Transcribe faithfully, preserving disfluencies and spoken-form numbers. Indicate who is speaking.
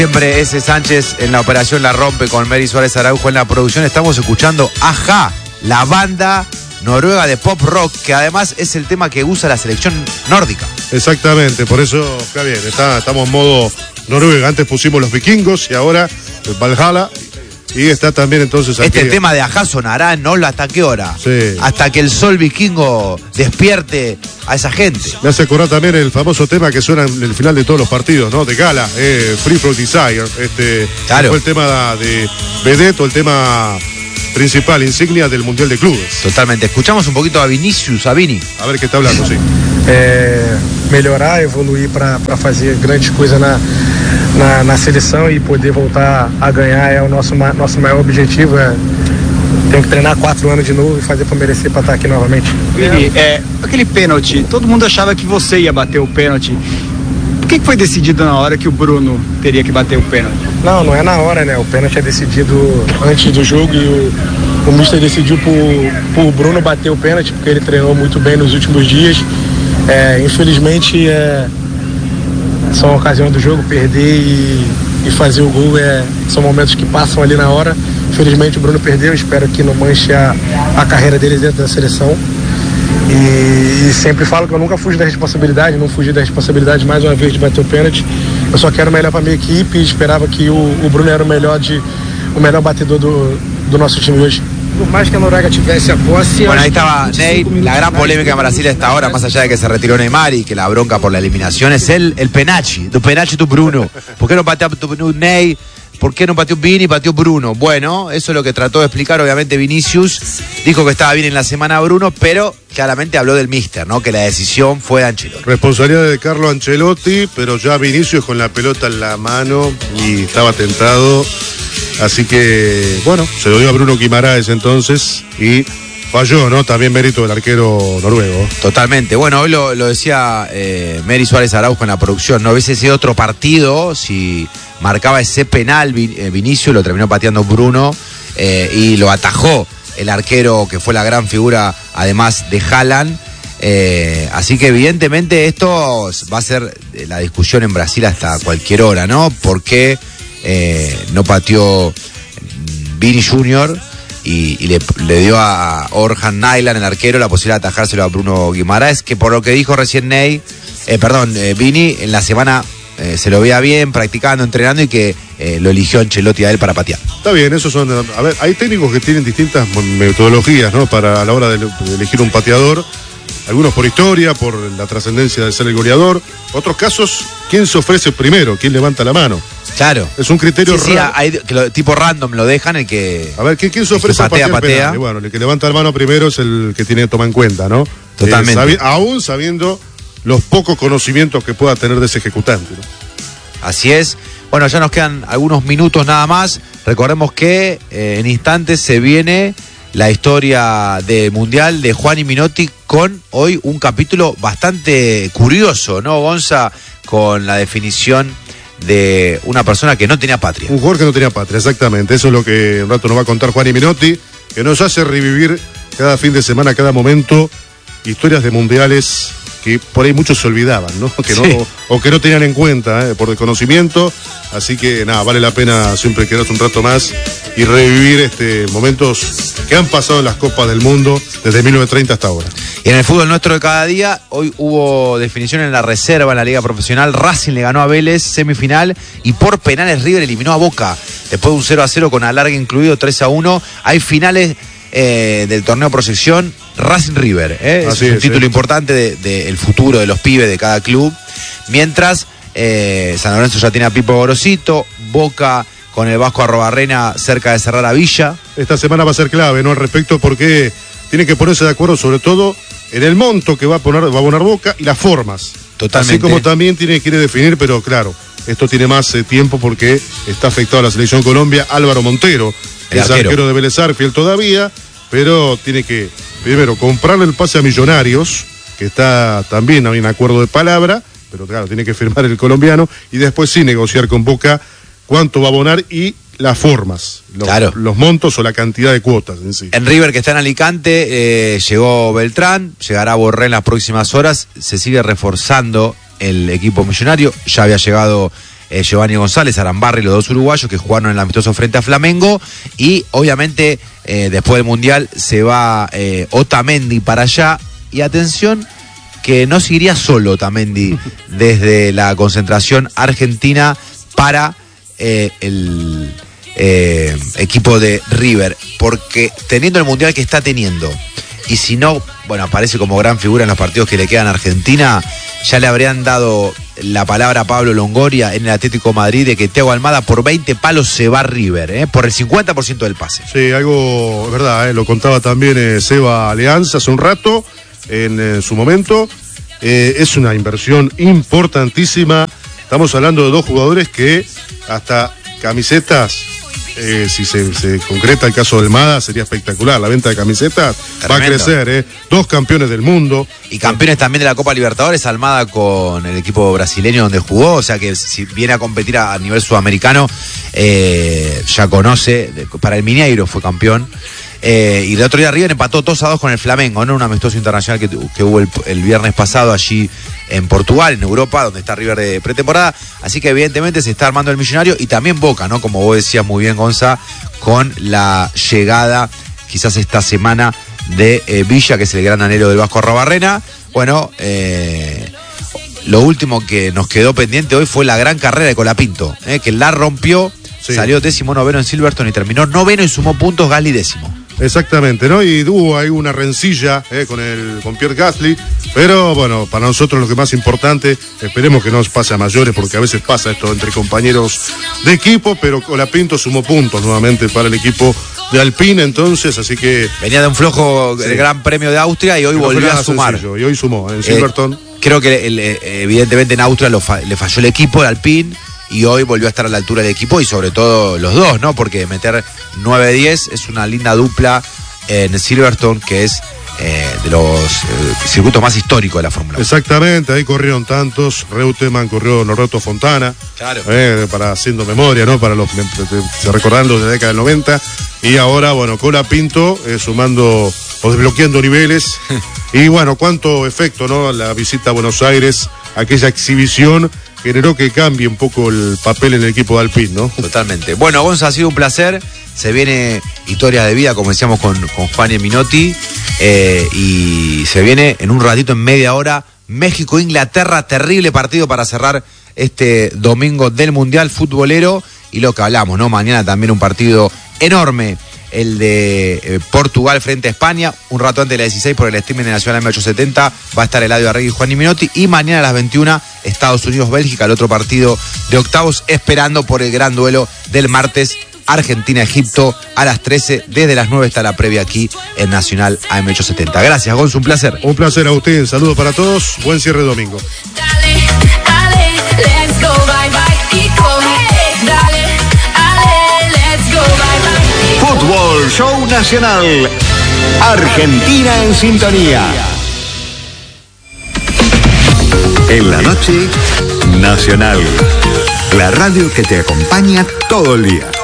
Speaker 1: Siempre ese Sánchez en la operación la rompe con Mary Suárez Araujo en la producción. Estamos escuchando Ajá, la banda noruega de pop rock, que además es el tema que usa la selección nórdica.
Speaker 2: Exactamente, por eso está bien, está, estamos en modo Noruega. Antes pusimos los vikingos y ahora el Valhalla. Y está también entonces aquí.
Speaker 1: Este tema de Ajá sonará, ¿no? ¿Hasta qué hora?
Speaker 2: Sí.
Speaker 1: Hasta que el sol vikingo despierte a esa gente.
Speaker 2: Me hace acordar también el famoso tema que suena en el final de todos los partidos, ¿no? De Gala, eh, Free for Desire. Este,
Speaker 1: claro.
Speaker 2: Fue el tema de Vedette, el tema principal, insignia del Mundial de Clubes.
Speaker 1: Totalmente. Escuchamos un poquito a Vinicius, a Vini.
Speaker 2: A ver qué está hablando, sí.
Speaker 3: É, melhorar, evoluir para fazer grandes coisas na, na, na seleção e poder voltar a ganhar é o nosso, nosso maior objetivo. É, tenho que treinar quatro anos de novo e fazer para merecer para estar aqui novamente.
Speaker 4: Vini, é, aquele pênalti, todo mundo achava que você ia bater o pênalti. Por que, que foi decidido na hora que o Bruno teria que bater o pênalti?
Speaker 3: Não, não é na hora, né? O pênalti é decidido antes do jogo e o, o mister decidiu por, por Bruno bater o pênalti, porque ele treinou muito bem nos últimos dias. É, infelizmente, é, são ocasiões do jogo, perder e, e fazer o gol é, são momentos que passam ali na hora. Infelizmente o Bruno perdeu, espero que não manche a, a carreira dele dentro da seleção. E, e sempre falo que eu nunca fugi da responsabilidade, não fugi da responsabilidade mais uma vez de bater o pênalti. Eu só quero o melhor para minha equipe e esperava que o, o Bruno era o melhor, de, o melhor batedor do, do nosso time hoje. Por más que Noruega tivesse a posse.
Speaker 1: Bueno, ahí estaba Ney. La gran polémica en Brasil hasta ahora, más allá de que se retiró Neymar y que la bronca por la eliminación, es el, el penalti, tu penalti tu Bruno. ¿Por qué no pateó tu Ney? ¿Por qué no pateó Vini y pateó Bruno? Bueno, eso es lo que trató de explicar, obviamente, Vinicius. Dijo que estaba bien en la semana Bruno, pero claramente habló del míster, ¿no? Que la decisión fue de Ancelotti.
Speaker 2: Responsabilidad de Carlo Ancelotti, pero ya Vinicius con la pelota en la mano y estaba tentado. Así que, bueno, se lo dio a Bruno Guimaraes entonces y falló, ¿no? También mérito del arquero noruego.
Speaker 1: Totalmente. Bueno, hoy lo, lo decía eh, Mary Suárez Araujo en la producción, ¿no? Hubiese sido otro partido si marcaba ese penal Vin, eh, Vinicius, lo terminó pateando Bruno eh, y lo atajó el arquero que fue la gran figura, además de Haaland. Eh, así que evidentemente esto va a ser la discusión en Brasil hasta cualquier hora, ¿no? ¿Por qué eh, no pateó Vini Junior y, y le, le dio a Orhan Nyland, el arquero, la posibilidad de atajárselo a Bruno Guimaraes, que por lo que dijo recién Ney, eh, perdón, eh, Vini, en la semana eh, se lo veía bien, practicando, entrenando y que eh, lo eligió Ancelotti a él para patear.
Speaker 2: Está bien, esos son, a ver, hay técnicos que tienen distintas metodologías, ¿no? Para a la hora de, de elegir un pateador. Algunos por historia, por la trascendencia de ser el goleador. Otros casos, ¿quién se ofrece primero? ¿Quién levanta la mano?
Speaker 1: Claro.
Speaker 2: Es un criterio
Speaker 1: sí, sí,
Speaker 2: raro.
Speaker 1: hay, que lo, tipo random lo dejan, el que...
Speaker 2: A ver, ¿quién, quién se ofrece a
Speaker 1: patea,
Speaker 2: patear
Speaker 1: patea.
Speaker 2: penal? Y bueno, el que levanta la mano primero es el que tiene que tomar en cuenta, ¿no?
Speaker 1: Totalmente.
Speaker 2: Eh, sabi- aún sabiendo los pocos conocimientos que pueda tener de ese ejecutante, ¿no?
Speaker 1: Así es. Bueno, ya nos quedan algunos minutos nada más. Recordemos que eh, en instantes se viene la historia del Mundial de Juan y Minotti con hoy un capítulo bastante curioso, ¿no, Gonza? Con la definición de una persona que no tenía patria.
Speaker 2: Un jugador que no tenía patria, exactamente. Eso es lo que un rato nos va a contar Juan y Minotti, que nos hace revivir cada fin de semana, cada momento, historias de mundiales que por ahí muchos se olvidaban, ¿no? Que no,
Speaker 1: sí.
Speaker 2: o, o que no tenían en cuenta, ¿eh? Por desconocimiento. Así que nada, vale la pena siempre quedarse un rato más y revivir este momentos que han pasado en las Copas del Mundo desde mil novecientos treinta hasta ahora.
Speaker 1: Y en el fútbol nuestro de cada día, hoy hubo definición en la reserva en la Liga Profesional. Racing le ganó a Vélez, semifinal, y por penales River eliminó a Boca. Después de un cero a cero con alargue incluido, tres a uno. Hay finales eh, del torneo Proyección Racing River. ¿eh? Es
Speaker 2: Así
Speaker 1: un
Speaker 2: es,
Speaker 1: título
Speaker 2: eh.
Speaker 1: importante del de, de el futuro de los pibes de cada club. Mientras eh, San Lorenzo ya tiene a Pipo Gorosito, Boca con el Vasco Arrobarrena cerca de cerrar a Villa.
Speaker 2: Esta semana va a ser clave, ¿no? Al respecto, porque tiene que ponerse de acuerdo sobre todo en el monto que va a poner, va a abonar Boca y las formas.
Speaker 1: Totalmente.
Speaker 2: Así como también tiene que ir a definir, pero claro, esto tiene más eh, tiempo porque está afectado a la selección Colombia. Álvaro Montero,
Speaker 1: El
Speaker 2: es
Speaker 1: arquero.
Speaker 2: arquero de Vélez Sarsfield todavía, pero tiene que, primero, comprarle el pase a Millonarios, que está también hay un acuerdo de palabra, pero claro, tiene que firmar el colombiano, y después sí negociar con Boca cuánto va a abonar y las formas, los,
Speaker 1: Claro.
Speaker 2: los montos o la cantidad de cuotas en sí.
Speaker 1: En River, que está en Alicante, eh, llegó Beltrán, llegará Borré en las próximas horas, se sigue reforzando el equipo millonario, ya había llegado eh, Giovanni González, Arambarri, los dos uruguayos que jugaron en el amistoso frente a Flamengo. Y obviamente eh, después del Mundial se va eh, Otamendi para allá. Y atención, que no seguiría solo Otamendi desde la concentración argentina para eh, el eh, equipo de River, porque teniendo el Mundial que está teniendo, y si no, bueno, aparece como gran figura en los partidos que le quedan a Argentina, ya le habrían dado la palabra a Pablo Longoria en el Atlético Madrid de que Thiago Almada por veinte palos se va a River, ¿eh? Por el cincuenta por ciento del pase.
Speaker 2: Sí, algo, es verdad, ¿eh? Lo contaba también eh, Seba Alianza hace un rato, en eh, su momento. Eh, es una inversión importantísima. Estamos hablando de dos jugadores que hasta camisetas, eh, si se, se concreta el caso de Almada, sería espectacular. La venta de camisetas Tremendo. va a crecer, ¿eh? Dos campeones del mundo.
Speaker 1: Y campeones también de la Copa Libertadores, Almada con el equipo brasileño donde jugó, o sea que si viene a competir a, a nivel sudamericano, eh, ya conoce, para el Mineiro fue campeón. Eh, y el otro día River empató dos a dos con el Flamengo, ¿no? Un amistoso internacional que, que hubo el, el viernes pasado allí en Portugal, en Europa, donde está River de pretemporada. Así que evidentemente se está armando el millonario, y también Boca, ¿no? Como vos decías muy bien, Gonza, con la llegada quizás esta semana de eh, Villa, que es el gran anhelo del Vasco Arrobarrena. Bueno, eh, lo último que nos quedó pendiente hoy fue la gran carrera de Colapinto, ¿eh? Que la rompió, sí. Salió décimo noveno en Silverstone y terminó noveno y sumó puntos. Gasly décimo.
Speaker 2: Exactamente, ¿no? Y hubo ahí una rencilla eh, con el con Pierre Gasly, pero bueno, para nosotros lo que más importante, esperemos que no nos pase a mayores, porque a veces pasa esto entre compañeros de equipo, pero Colapinto sumó puntos nuevamente para el equipo de Alpine, entonces, así que...
Speaker 1: Venía de un flojo sí. el Gran Premio de Austria y hoy no volvió a sumar.
Speaker 2: Sencillo, y hoy sumó en Silverstone.
Speaker 1: Eh, creo que el, evidentemente en Austria lo fa le falló el equipo de Alpine, y hoy volvió a estar a la altura del equipo, y sobre todo los dos, ¿no? Porque meter nueve diez es una linda dupla en Silverstone, que es eh, de los eh, circuitos más históricos de la Fórmula uno.
Speaker 2: Exactamente, ahí corrieron tantos. Reutemann corrió Norberto Fontana,
Speaker 1: claro.
Speaker 2: eh, para haciendo memoria, ¿no? Para los recordando de la década del noventa. Y ahora, bueno, Colapinto eh, sumando o desbloqueando niveles. Y bueno, cuánto efecto, ¿no? La visita a Buenos Aires, aquella exhibición generó que cambie un poco el papel en el equipo de Alpine, ¿no?
Speaker 1: Totalmente. Bueno, Gonza, ha sido un placer. Se viene Historias de Vida, como decíamos con, con Juan y Minotti, eh, y se viene en un ratito, en media hora, México-Inglaterra, terrible partido para cerrar este domingo del Mundial futbolero, y lo que hablamos, ¿no? Mañana también un partido enorme, el de eh, Portugal frente a España, un rato antes de las dieciséis por el streaming de Nacional M ochocientos setenta, va a estar Eladio Arregui y Juan y Minotti, y mañana a las veintiuna, Estados Unidos-Bélgica, el otro partido de octavos, esperando por el gran duelo del martes, Argentina-Egipto a las trece, desde las nueve está la previa aquí en Nacional A M ochocientos setenta. Gracias, Gonzo, un placer.
Speaker 2: Un placer a usted, saludos para todos, buen cierre de domingo. Dale, dale, let's go, bye, bye, Kiko. Dale,
Speaker 5: dale, let's go, bye, bye. Fútbol Show Nacional, Argentina en sintonía. En la noche, Nacional, la radio que te acompaña todo el día.